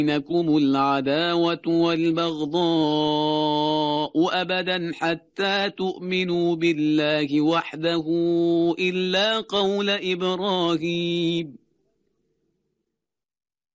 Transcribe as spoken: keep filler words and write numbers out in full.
بينكم العداوة والبغضاء أبدا حتى تؤمنوا بالله وحده إلا قول إبراهيم